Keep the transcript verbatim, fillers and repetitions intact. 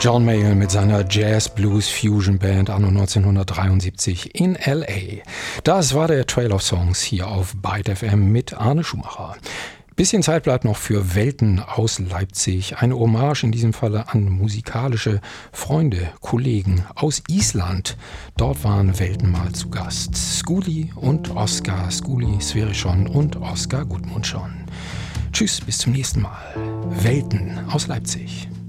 John Mayall mit seiner Jazz-Blues-Fusion-Band anno neunzehnhundertdreiundsiebzig in L A. Das war der Trail of Songs hier auf Byte F M mit Arne Schumacher. Bisschen Zeit bleibt noch für Welten aus Leipzig. Eine Hommage in diesem Falle an musikalische Freunde, Kollegen aus Island. Dort waren Welten mal zu Gast. Skuli und Oskar, Skuli Sverrisson und Oskar Gudmundsson. Tschüss, bis zum nächsten Mal. Welten aus Leipzig.